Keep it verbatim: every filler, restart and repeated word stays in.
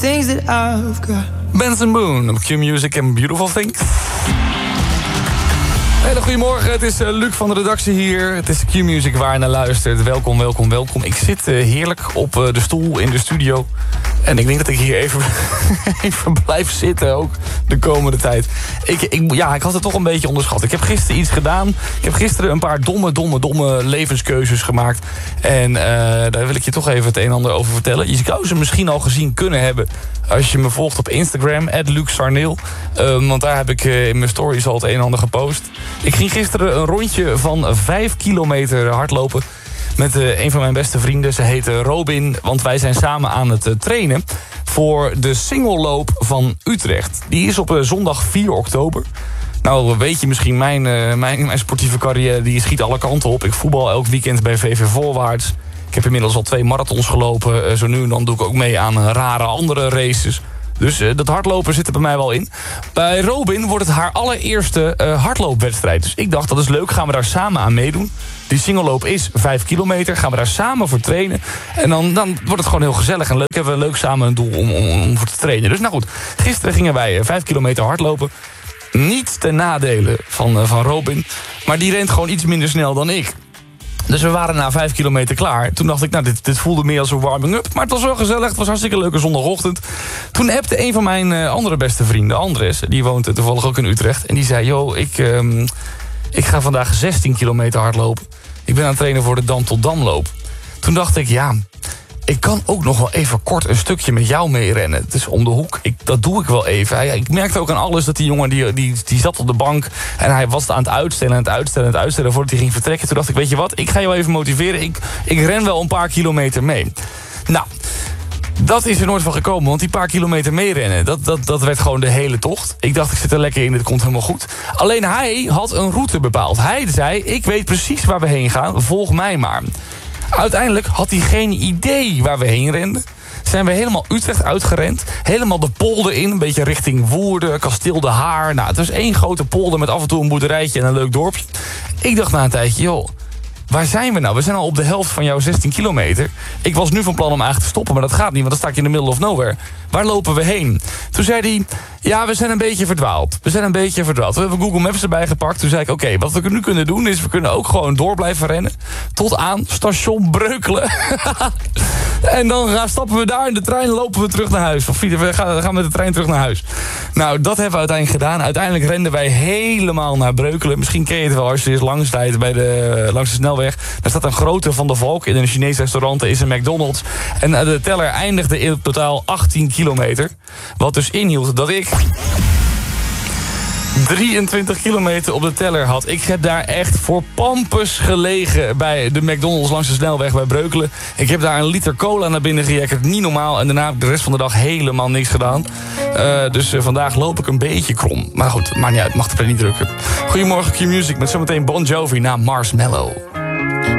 things that I've got. Benson Boone op Q-Music en Beautiful Things. Hele goedemorgen, het is uh, Luc van de redactie hier. Het is Q-Music waar je naar luistert. Welkom, welkom, welkom. Ik zit uh, heerlijk op uh, de stoel in de studio. En ik denk dat ik hier even, even blijf zitten ook de komende tijd. Ik, ik, ja, ik had het toch een beetje onderschat. Ik heb gisteren iets gedaan. Ik heb gisteren een paar domme, domme, domme levenskeuzes gemaakt. En uh, daar wil ik je toch even het een en ander over vertellen. Je zou ze misschien al gezien kunnen hebben als je me volgt op Instagram, at Luc Sarneel. Uh, want daar heb ik uh, in mijn stories al het een en ander gepost. Ik ging gisteren een rondje van vijf kilometer hardlopen met uh, een van mijn beste vrienden. Ze heet Robin, want wij zijn samen aan het uh, trainen voor de singelloop van Utrecht. Die is op uh, zondag vier oktober. Nou, weet je misschien, mijn, uh, mijn, mijn sportieve carrière die schiet alle kanten op. Ik voetbal elk weekend bij V V Voorwaarts. Ik heb inmiddels al twee marathons gelopen. Uh, zo nu en dan doe ik ook mee aan uh, rare andere races. Dus uh, dat hardlopen zit er bij mij wel in. Bij Robin wordt het haar allereerste uh, hardloopwedstrijd. Dus ik dacht, dat is leuk, gaan we daar samen aan meedoen. Die singelloop is vijf kilometer, gaan we daar samen voor trainen. En dan, dan wordt het gewoon heel gezellig en leuk. Hebben we leuk samen een doel om, om, om voor te trainen. Dus nou goed, gisteren gingen wij uh, vijf kilometer hardlopen. Niet ten nadele van, uh, van Robin. Maar die rent gewoon iets minder snel dan ik. Dus we waren na vijf kilometer klaar. Toen dacht ik, nou, dit, dit voelde meer als een warming-up. Maar het was wel gezellig, het was hartstikke leuke zondagochtend. Toen appte een van mijn uh, andere beste vrienden, Andres, die woont uh, toevallig ook in Utrecht. En die zei, joh, ik, um, ik ga vandaag zestien kilometer hardlopen. Ik ben aan het trainen voor de Dam tot Damloop. Toen dacht ik, ja, ik kan ook nog wel even kort een stukje met jou meerennen. Het is om de hoek, ik, dat doe ik wel even. Hij, ik merkte ook aan alles dat die jongen, die, die, die zat op de bank en hij was aan het uitstellen, aan het uitstellen, aan het uitstellen voordat hij ging vertrekken. Toen dacht ik, weet je wat, ik ga jou even motiveren. Ik, ik ren wel een paar kilometer mee. Nou, dat is er nooit van gekomen, want die paar kilometer meerennen, dat, dat, dat werd gewoon de hele tocht. Ik dacht, ik zit er lekker in, dit komt helemaal goed. Alleen hij had een route bepaald. Hij zei, ik weet precies waar we heen gaan, volg mij maar. Uiteindelijk had hij geen idee waar we heen renden. Zijn we helemaal Utrecht uitgerend. Helemaal de polder in, een beetje richting Woerden, Kasteel de Haar. Nou, het was één grote polder met af en toe een boerderijtje en een leuk dorpje. Ik dacht na een tijdje, joh, waar zijn we nou? We zijn al op de helft van jouw zestien kilometer. Ik was nu van plan om eigenlijk te stoppen, maar dat gaat niet, want dan sta ik in the middle of nowhere. Waar lopen we heen? Toen zei hij, ja, we zijn een beetje verdwaald. We zijn een beetje verdwaald. We hebben Google Maps erbij gepakt. Toen zei ik, oké, okay, wat we nu kunnen doen is, we kunnen ook gewoon door blijven rennen. Tot aan station Breukelen. En dan gaan, stappen we daar in de trein en lopen we terug naar huis. Of we gaan, gaan met de trein terug naar huis. Nou, dat hebben we uiteindelijk gedaan. Uiteindelijk renden wij helemaal naar Breukelen. Misschien ken je het wel als je eens langs rijdt bij de, langs de snelweg. Daar staat een grote Van der Valk in een Chinees restaurant. Er is een McDonald's. En de teller eindigde in totaal achttien kilometer. Wat dus inhield dat ik drieëntwintig kilometer op de teller had. Ik heb daar echt voor pampus gelegen bij de McDonald's langs de snelweg bij Breukelen. Ik heb daar een liter cola naar binnen gejekkerd. Niet normaal. En daarna heb ik de rest van de dag helemaal niks gedaan. Uh, dus uh, vandaag loop ik een beetje krom. Maar goed, het maakt niet uit. Mag de pret niet drukken. Goedemorgen Q-Music met zometeen Bon Jovi na Marshmallow.